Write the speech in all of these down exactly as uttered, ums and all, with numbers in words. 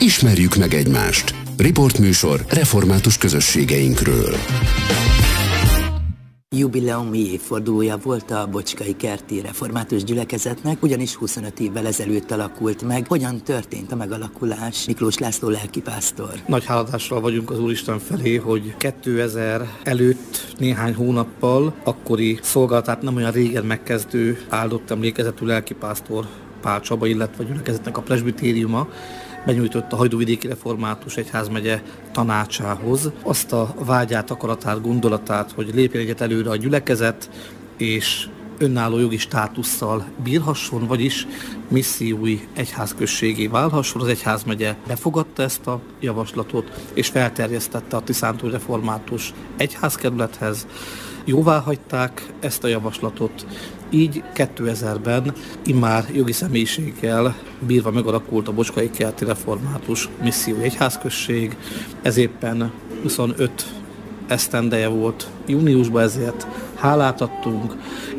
Ismerjük meg egymást. Riportműsor református közösségeinkről. Jubileumi évfordulója volt a Bocskai Kerti Református Gyülekezetnek, ugyanis huszonöt évvel ezelőtt alakult meg. Hogyan történt a megalakulás? Miklós László lelkipásztor. Nagy háladással vagyunk az Úristen felé, hogy kétezer előtt néhány hónappal akkori szolgálatát nem olyan régen megkezdő áldott emlékezetű lelkipásztor Pál Csaba, illetve a gyülekezetnek a presbitériuma benyújtotta a Hajdúvidéki Református Egyházmegye tanácsához azt a vágyát, akaratát, gondolatát, hogy lépjen egyet előre a gyülekezet, és önálló jogi státusszal bírhasson, vagyis missziói egyházközségé válhasson. Az egyházmegye befogadta ezt a javaslatot, és felterjesztette a Tiszántúli Református Egyházkerülethez. Jóvá hagyták ezt a javaslatot, így kétezerben immár jogi személyiséggel bírva megalakult a Bocskai Kerti Református Missziói Egyházközség. Ez éppen huszonöt esztendeje volt júniusban, ezért hálát adtunk,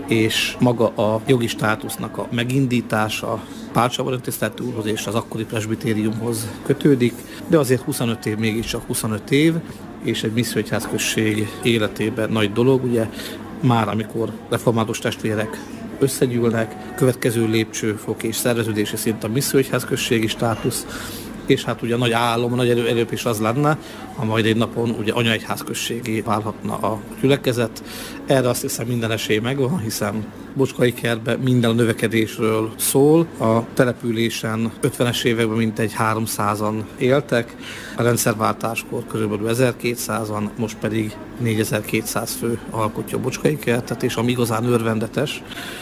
és maga a jogi státusznak a megindítása Pál Csaba öntisztelt úrhoz és az akkori presbitériumhoz kötődik, de azért huszonöt év mégiscsak huszonöt év, és egy misszióegyházközség életében nagy dolog, ugye már amikor református testvérek összegyűlnek, következő lépcsőfok és szerveződési szint a misszióegyházközségi státusz, és hát ugye a nagy álom, a nagy erő, erőp is az lenne, ha majd egy napon ugye anyaegyházközségé válhatna a gyülekezet. Erre azt hiszem minden esély megvan, hiszen Bocskai Kertben minden a növekedésről szól. A településen ötvenes években mintegy háromszázan éltek, a rendszerváltáskor körülbelül ezerkétszázan, most pedig négyezer-kétszáz fő alkotja a Bocskai Kertet, és ami igazán örvendetes,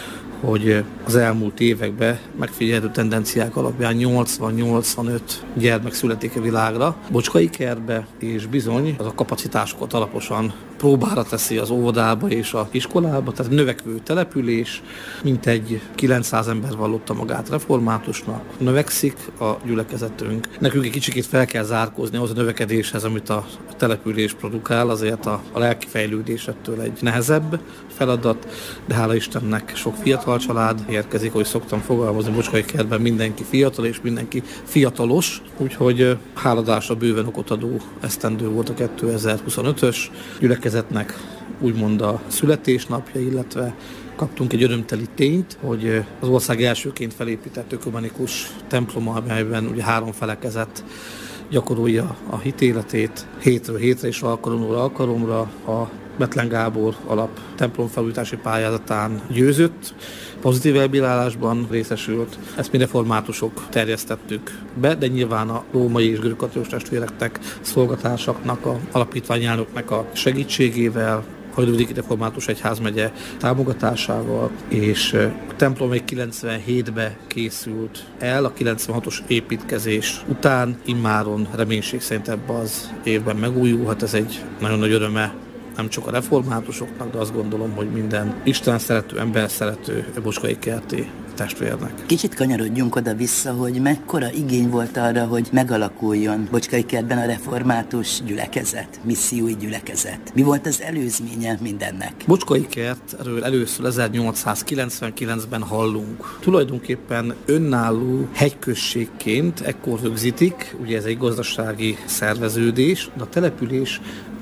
hogy az elmúlt években megfigyelhető tendenciák alapján nyolcvan-nyolcvanöt gyermek születik a világra Bocskai Kertbe, és bizony az a kapacitásokat alaposan próbára teszi az óvodába és az iskolába, tehát növekvő település, mintegy kilencszáz ember vallotta magát reformátusnak, növekszik a gyülekezetünk. Nekünk egy kicsikét fel kell zárkózni ahhoz a növekedéshez, amit a település produkál, azért a, a lelki fejlődés ettől egy nehezebb feladat, de hála Istennek sok fiatal család érkezik, hogy szoktam fogalmazni, Bocskai Kertben mindenki fiatal és mindenki fiatalos, úgyhogy háladásra bőven okot adó esztendő volt a kétezer-huszonötös gyülekezetnek, úgymond a születésnapja, illetve kaptunk egy örömteli tényt, hogy az ország elsőként felépített ökumenikus temploma, amelyben ugye három felekezet gyakorolja a hitéletét, hétről hétre és alkalomról alkalomra a Bethlen Gábor alap templomfelújítási pályázatán győzött, pozitív elbírálásban részesült. Ezt mi reformátusok terjesztettük be, de nyilván a római és görögkatolikus testvéreknek, szolgatásoknak, a alapítványelnöknek a segítségével, Hajdúvidéki Református Egyházmegye támogatásával, és a templom még kilencvenhétben készült el, a kilencvenhatos építkezés után, immáron reménység szerint ebben az évben megújulhat. Ez egy nagyon nagy öröme nem csak a reformátusoknak, de azt gondolom, hogy minden Isten szerető, ember szerető Bocskai Kerti testvérnek. Kicsit kanyarodjunk oda-vissza, hogy mekkora igény volt arra, hogy megalakuljon Bocskai Kertben a református gyülekezet, missziói gyülekezet. Mi volt az előzménye mindennek? Bocskai Kertről először ezernyolcszázkilencvenkilencben hallunk. Tulajdonképpen önálló hegyközségként ekkor rögzítik, ugye ez egy gazdasági szerveződés, de a település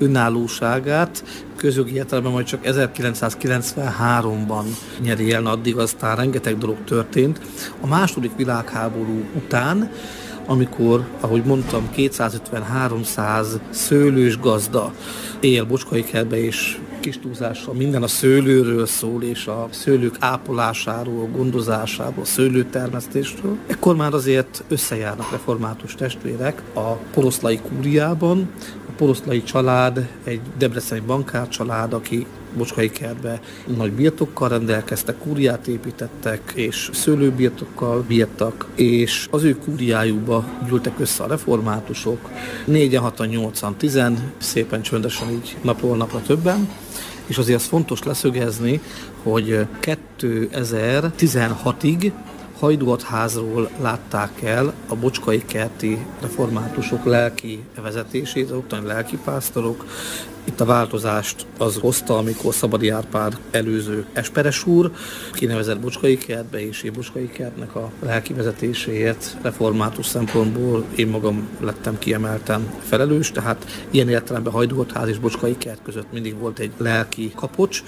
önállóságát közjogi értelemben majd csak ezerkilencszázkilencvenháromban nyeri el, addig aztán rengeteg dolog történt. A második világháború után, amikor, ahogy mondtam, kétszázötven-háromszáz szőlős gazda él Bocskai Kertbe, és kis túlzással minden a szőlőről szól, és a szőlők ápolásáról, gondozásáról, szőlőtermesztésről. Ekkor már azért összejárnak református testvérek a poroszlai kúriában. A poroszlai család egy debreceni bankárcsalád, aki Bocskai Kertbe nagy birtokkal rendelkeztek, kúriát építettek, és szőlőbirtokkal bírtak, és az ő kúriájukba gyűltek össze a reformátusok, négyen, hatan, nyolcan, tizen, szépen csöndesen így napról napra többen, és azért az fontos leszögezni, hogy kétezer-tizenhatig Hajdúatházról látták el a Bocskai kerti reformátusok lelki vezetését, az ottani lelkipásztorok. Itt a változást az hozta, amikor Szabadi Árpád előző esperes úr kinevezett Bocskai kertbe, és én Bocskai kertnek a lelki vezetéséért református szempontból én magam lettem kiemelten felelős, tehát ilyen értelemben Hajdúatház és Bocskai kert között mindig volt egy lelki kapocs,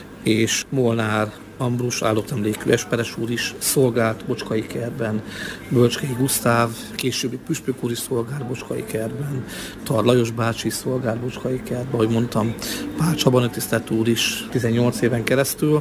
és Molnár Ambrus áldott emlékű esperes úr is szolgált Bocskai kertben, Bölcskei Gusztáv, későbbi püspök úr is szolgált Bocskai kertben, Tar Lajos bácsi is szolgált Bocskai kertben, ahogy mondtam, Pál Csaba tisztelt úr is tizennyolc éven keresztül,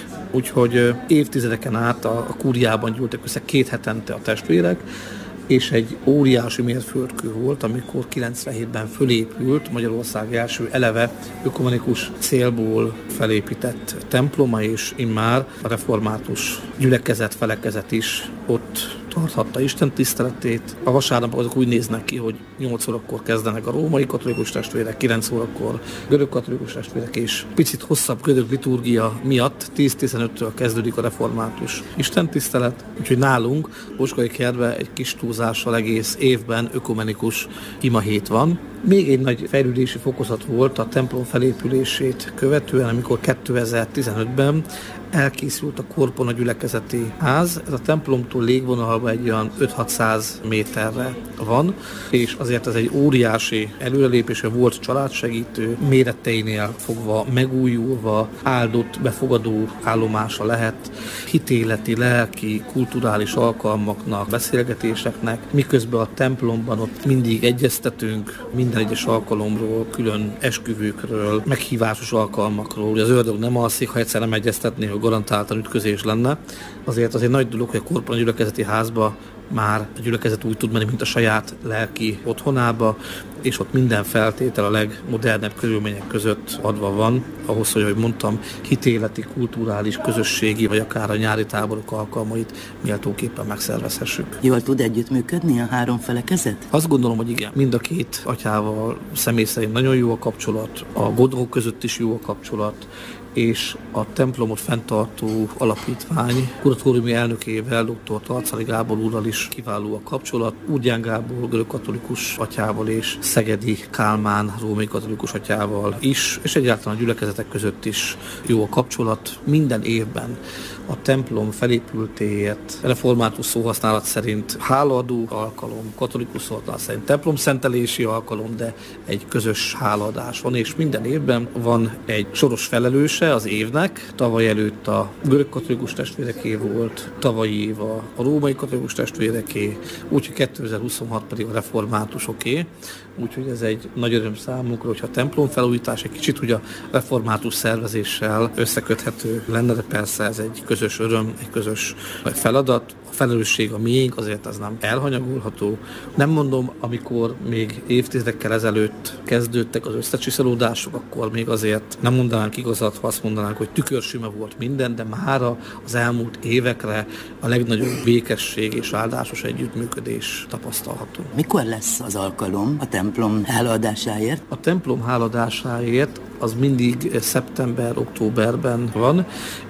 úgyhogy évtizedeken át a, a kúriában gyűltek össze két hetente a testvérek, és egy óriási mérföldkő volt, amikor kilencvenhétben fölépült Magyarország első eleve ökumenikus célból felépített temploma, és immár a református gyülekezet, felekezet is ott tarthatta Isten tiszteletét. A vasárnapok azok úgy néznek ki, hogy nyolc órakor kezdenek a római katolikus testvérek, kilenc órakor görög katolikus testvérek, és picit hosszabb görög liturgia miatt tíz-tizenöttől kezdődik a református istentisztelet, úgyhogy nálunk Bocskai kertben egy kis túlzással egész évben ökumenikus imahét van. Még egy nagy fejlődési fokozat volt a templom felépülését követően, amikor kétezer-tizenötben elkészült a Korpona gyülekezeti ház. Ez a templomtól légvonalban egy olyan öt-hatszáz méterre van, és azért ez egy óriási előrelépés, volt családsegítő, méreteinél fogva megújulva, áldott, befogadó állomása lehet, hitéleti, lelki, kulturális alkalmaknak, beszélgetéseknek, miközben a templomban ott mindig egyeztetünk minden egyes alkalomról, külön esküvőkről, meghívásos alkalmakról. Ugye az ördög nem alszik, ha egyszer nem egyeztetné, hogy garantáltan ütközés lenne. Azért az egy nagy dolog, hogy a Korpona gyülekezeti házba már a gyülekezet úgy tud menni, mint a saját lelki otthonába, és ott minden feltétel a legmodernebb körülmények között adva van, ahhoz, hogy, ahogy mondtam, hitéleti, kulturális, közösségi, vagy akár a nyári táborok alkalmait méltóképpen megszervezhessük. Jól tud együttműködni a három felekezet? Azt gondolom, hogy igen. Mind a két atyával személy szerint nagyon jó a kapcsolat, a gondok között is jó a kapcsolat, és a templomot fenntartó alapítvány kuratóriumi elnökével, dr. Tarcali Gábor úrral is kiváló a kapcsolat, Úrgyán Gábor görög katolikus atyával és Szegedi Kálmán római katolikus atyával is, és egyáltalán a gyülekezetek között is jó a kapcsolat. Minden évben a templom felépültéért református szóhasználat szerint hálaadó alkalom, katolikus szóhasználat szerint templomszentelési alkalom, de egy közös hálaadás van, és minden évben van egy soros felelőse az évnek. Tavaly előtt a görög katolikus testvéreké volt, tavalyi év a római katolikus testvéreké, úgyhogy kétezer-huszonhat pedig a reformátusoké. Úgyhogy ez egy nagy öröm számunkra, hogyha a templom felújítás egy kicsit ugye a református szervezéssel összeköthető lenne, de persze ez egy közös öröm, egy közös feladat. A felelősség a miénk, azért ez nem elhanyagolható. Nem mondom, amikor még évtizedekkel ezelőtt kezdődtek az összecsiszolódások, akkor még azért nem mondanánk igazat, ha azt mondanánk, hogy tükörsima volt minden, de mára az elmúlt évekre a legnagyobb békesség és áldásos együttműködés tapasztalható. Mikor lesz az alkalom a templom hálaadásáért? A templom hálaadásáért az mindig szeptember-októberben van,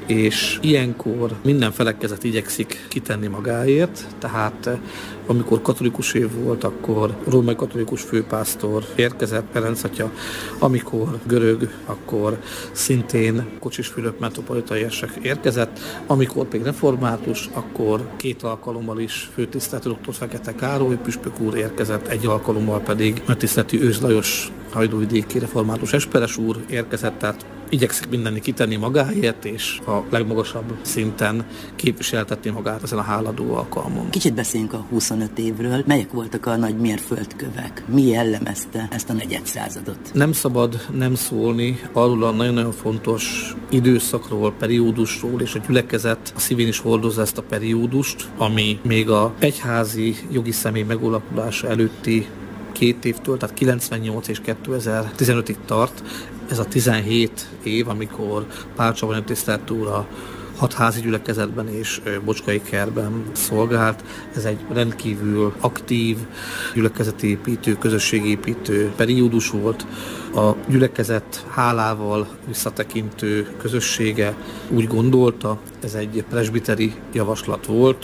és ilyenkor minden felekezet igyekszik kitenni magáért, tehát amikor katolikus év volt, akkor római katolikus főpásztor érkezett, Ferenc atya, amikor görög, akkor szintén Kocsis Fülöp metropolitai érsek érkezett, amikor pedig református, akkor két alkalommal is főtiszteletű dr. Fekete Károly püspök úr érkezett, egy alkalommal pedig tiszteletű Ős Lajos hajdúvidéki református esperes úr érkezett, tehát igyekszik mindenni kitenni magáért, és a legmagasabb szinten képviseltetni magát ezen a háladó alkalmon. Kicsit beszéljünk a huszonöt évről. Melyek voltak a nagy mérföldkövek? Mi jellemezte ezt a negyedszázadot? Nem szabad nem szólni arról a nagyon-nagyon fontos időszakról, periódusról, és a gyülekezet a szívén is hordozza ezt a periódust, ami még a egyházi jogi személy megalakulása előtti két évtől, tehát kilencvennyolc és kétezer-tizenötig tart. Ez a tizenhét év, amikor Pál Csaba tisztelt úr a hat házi gyülekezetben és Bocskai kertben szolgált. Ez egy rendkívül aktív gyülekezetépítő, közösségépítő periódus volt. A gyülekezet hálával visszatekintő közössége úgy gondolta, ez egy presbiteri javaslat volt,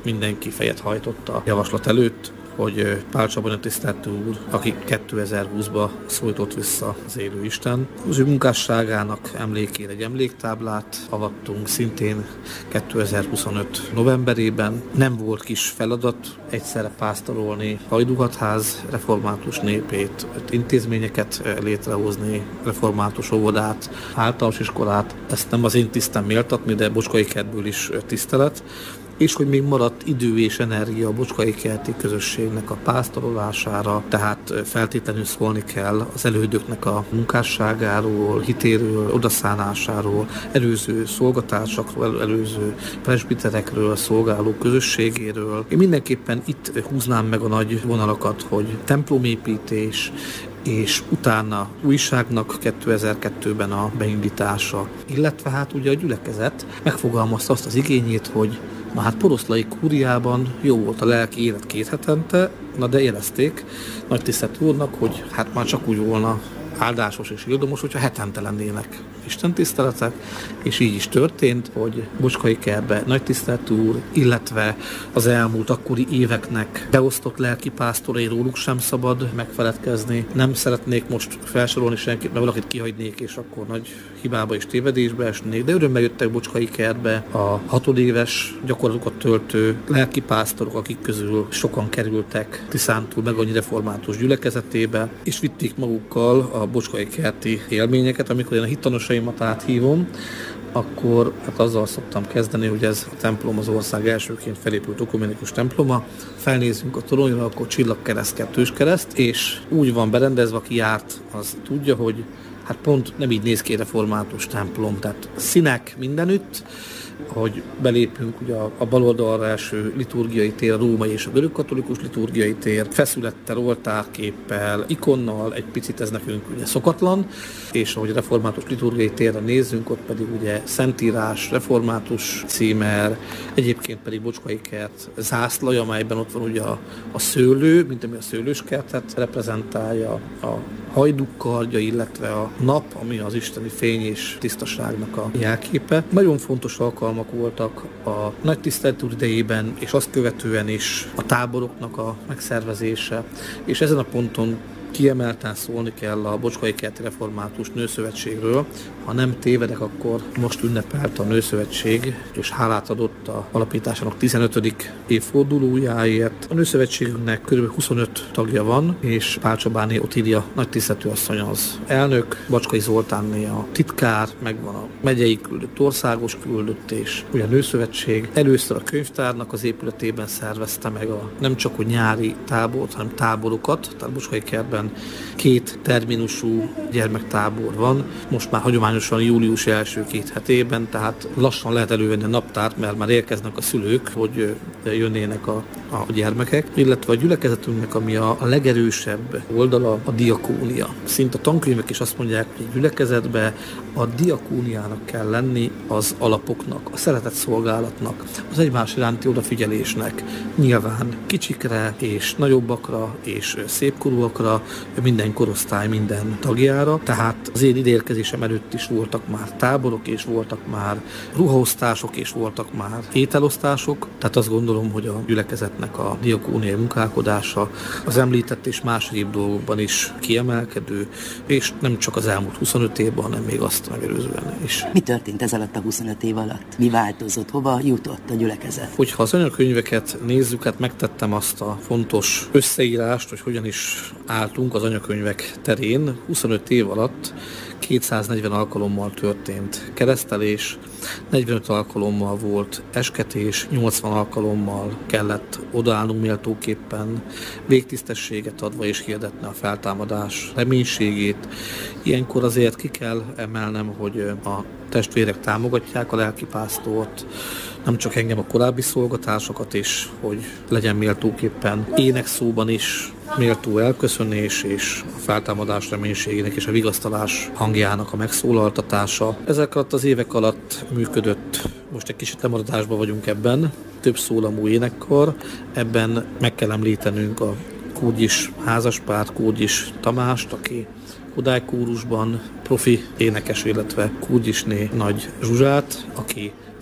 mindenki fejet hajtott a javaslat előtt, hogy Pál Csaba tisztelt úr, aki kétezer-húszban szólított vissza az élő Isten. Az ő munkásságának emlékére egy emléktáblát avattunk szintén kétezer-huszonöt novemberében. Nem volt kis feladat egyszerre pásztorolni Hajdúhatház református népét, intézményeket létrehozni, református óvodát, általános iskolát. Ezt nem az én tisztem méltatni, de Bocskai Kertből is tisztelet. És hogy még maradt idő és energia a Bocskai Kerti közösségnek a pásztorolására, tehát feltétlenül szólni kell az elődöknek a munkásságáról, hitéről, odaszánásáról, előző szolgatársakról, előző presbiterekről, szolgáló közösségéről. Én mindenképpen itt húznám meg a nagy vonalakat, hogy templomépítés, és utána újságnak kétezer-kettőben a beindítása, illetve hát ugye a gyülekezet megfogalmazta azt az igényét, hogy na hát Poroszlai kúriában jó volt a lelki élet két hetente, na de érezték nagy tisztelt úrnak, hogy hát már csak úgy volna áldásos és ildomos, hogyha hetente lennének istentiszteletek, és így is történt, hogy Bocskai Kertbe nagy tisztelt úr, illetve az elmúlt akkori éveknek beosztott lelkipásztorai, róluk sem szabad megfeledkezni. Nem szeretnék most felsorolni senkit, mert valakit kihagynék, és akkor nagy hibába és tévedésbe esnék, de örömmel jöttek Bocskai Kertbe a hatodéves gyakorlatokat töltő lelkipásztorok, akik közül sokan kerültek Tiszántúl meg annyi református gyülekezetébe, és vitték magukkal a Bocskai Kerti élményeket. Amikor én a hittanosaimat áthívom, akkor hát azzal szoktam kezdeni, hogy ez a templom az ország elsőként felépült ökumenikus temploma. Felnézünk a toronyra, akkor csillagkereszt, kettős kereszt, és úgy van berendezve, aki járt, az tudja, hogy hát pont nem így néz ki református templom, tehát színek mindenütt. Ahogy belépünk, ugye a, a bal oldalra első liturgiai tér, a római és a görögkatolikus liturgiai tér, feszülettel, oltárképpel, ikonnal, egy picit ez nekünk ugye szokatlan, és ahogy a református liturgiai térre nézzünk, ott pedig ugye szentírás, református címer, egyébként pedig Bocskai Kert zászlaj, amelyben ott van ugye a, a szőlő, mint ami a szőlőskertet reprezentálja, a hajdúkardja, illetve a nap, ami az isteni fény és tisztaságnak a jelképe. Nagyon fontos alkalmak voltak a nagy tisztelt úr idejében, és azt követően is a táboroknak a megszervezése, és ezen a ponton kiemelten szólni kell a Bocskai Kerti Református Nőszövetségről. Ha nem tévedek, akkor most ünnepelt a Nőszövetség, és hálát adott a alapításának tizenötödik évfordulójáért. A Nőszövetségünknek kb. huszonöt tagja van, és Pál Csabáné Otília nagy tiszteletű asszony az elnök, Bacskai Zoltánné a titkár, megvan a megyei küldött, országos küldött, és ugye a Nőszövetség először a könyvtárnak az épületében szervezte meg a nem csak a nyári tábort, hanem táborokat, tehát Bocskai Kertben két terminusú gyermektábor van, most már hagyományosan július első két hetében, tehát lassan lehet elővenni a naptárt, mert már érkeznek a szülők, hogy jönnének a, a gyermekek, illetve a gyülekezetünknek, ami a, a legerősebb oldala, a diakónia. Szinte a tankönyvek is azt mondják, hogy a gyülekezetbe a diakóniának kell lenni az alapoknak, a szeretett szolgálatnak, az egymás iránti odafigyelésnek, nyilván kicsikre és nagyobbakra és szépkorúakra, minden korosztály minden tagjára, tehát az én ideérkezésem előtt is voltak már táborok, és voltak már ruhaosztások, és voltak már ételosztások, tehát azt gondolom, hogy a gyülekezetnek a diakóniai munkálkodása az említett és más egyéb dolgokban is kiemelkedő, és nem csak az elmúlt huszonöt évben, hanem még azt megelőzően is. Mi történt ez alatt a huszonöt év alatt? Mi változott? Hova jutott a gyülekezet? Hogyha az anyakönyveket nézzük, hát megtettem azt a fontos összeírást, hogy hogyan is álltunk az anyakönyvek terén. huszonöt év alatt kétszáznegyven alkalommal történt keresztelés, negyvenöt alkalommal volt esketés, nyolcvan alkalommal kellett odaállnunk méltóképpen, végtisztességet adva és hirdetni a feltámadás reménységét. Ilyenkor azért ki kell emelnem, hogy a testvérek támogatják a lelkipásztort, nem csak engem, a korábbi szolgatásokat is, hogy legyen méltóképpen énekszóban is méltó elköszönés, és a feltámadás reménységének és a vigasztalás hangjának a megszólaltatása. Ezek alatt az évek alatt működött, most egy kicsit lemaradásban vagyunk ebben, több szólamú énekkar, ebben meg kell említenünk a Kúgyis házaspárt, Kúgyis Tamást, aki Kodály kórusban profi énekes, illetve Kúgyisné Nagy Zsuzsát, aki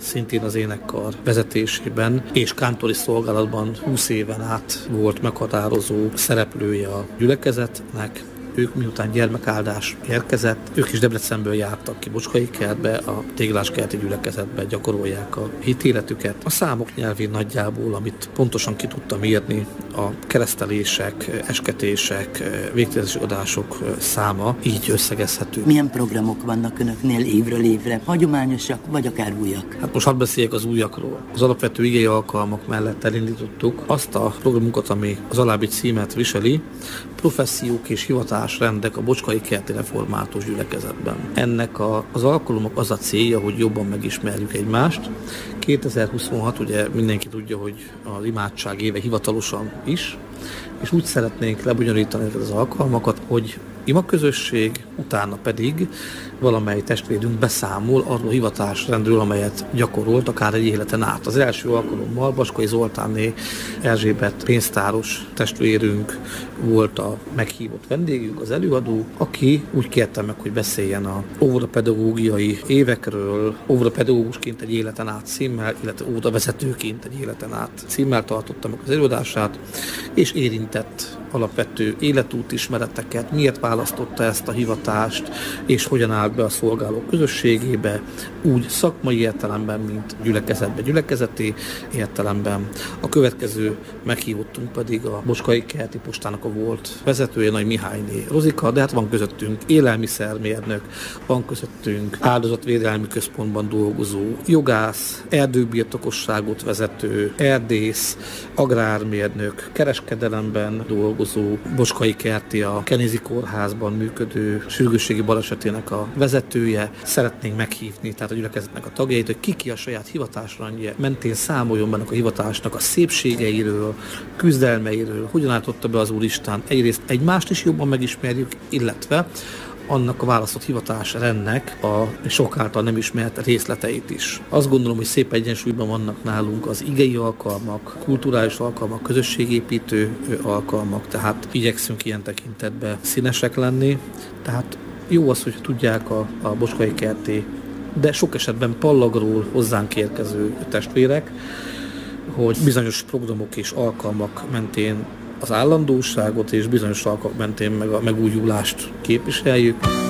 szintén az énekkar vezetésében és kántori szolgálatban húsz éven át volt meghatározó szereplője a gyülekezetnek. Ők miután gyermekáldás érkezett, ők is Debrecenből jártak ki Bocskaikertbe, a Tégláskerti gyülekezetbe gyakorolják a hitéletüket. A számok nyelvén nagyjából, amit pontosan ki tudtam írni, a keresztelések, esketések, végtételezési adások száma így összegezhető. Milyen programok vannak önöknél évről évre? Hagyományosak, vagy akár újak? Hát most hadd beszéljek az újakról. Az alapvető igei alkalmak mellett elindítottuk azt a programunkat, ami az alábbi címet viseli, Professziók és hivatásrendek a Bocskaikerti Református Gyülekezetben. Ennek a, az alkalomnak az a célja, hogy jobban megismerjük egymást. kétezer-huszonhat, ugye mindenki tudja, hogy az imádság éve hivatalosan is, és úgy szeretnénk lebonyolítani az alkalmakat, hogy imaközösség, utána pedig valamely testvérünk beszámol arról a hivatásrendről, amelyet gyakorolt akár egy életen át. Az első alkalommal Baskai Zoltánné Erzsébet pénztáros testvérünk volt a meghívott vendégünk, az előadó, aki úgy kérte meg, hogy beszéljen a óvodapedagógiai évekről, óvodapedagógusként egy életen át címmel, illetve óvodavezetőként egy életen át címmel tartotta meg az előadását, és érintett alapvető életút ismereteket, miért választotta ezt a hivatást, és hogyan állt be a szolgálók közösségébe, úgy szakmai értelemben, mint gyülekezetbe, gyülekezeti értelemben. A következő meghívottunk pedig a Bocskaikerti postának a volt vezetője, Nagy Mihályné Rozika, de hát van közöttünk élelmiszermérnök, van közöttünk áldozatvédelmi központban dolgozó jogász, erdőbirtokosságot vezető, erdész, agrármérnök, kereskedelemben dolgozó, Bocskaikerti a Kenézi Kórházban működő sürgősségi balesetének a vezetője. Szeretnénk meghívni tehát a gyülekezetnek a tagjait, hogy ki ki a saját hivatásrendje mentén számoljon benne a hivatásnak a szépségeiről, küzdelmeiről, hogyan állította be az Úristen. Egyrészt egymást is jobban megismerjük, illetve annak a választott hivatásrendnek a sok által nem ismert részleteit is. Azt gondolom, hogy szép egyensúlyban vannak nálunk az igei alkalmak, kulturális alkalmak, közösségépítő alkalmak, tehát igyekszünk ilyen tekintetben színesek lenni. Tehát jó az, hogy tudják a, a Bocskaikerti, de sok esetben Pallagról hozzánk érkező testvérek, hogy bizonyos programok és alkalmak mentén az állandóságot és bizonyos alkalmak mentén meg a megújulást képviseljük.